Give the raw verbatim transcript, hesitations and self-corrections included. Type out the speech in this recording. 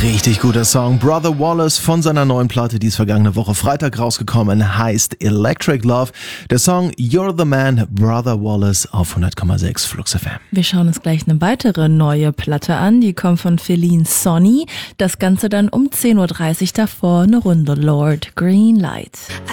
Richtig guter Song. Brother Wallace von seiner neuen Platte, die ist vergangene Woche Freitag rausgekommen, heißt Electric Love. Der Song You're the Man, Brother Wallace auf hundert Komma sechs Flux F M. Wir schauen uns gleich eine weitere neue Platte an, die kommt von Feline Sonny. Das Ganze dann um zehn Uhr dreißig, davor eine Runde Lord Greenlight.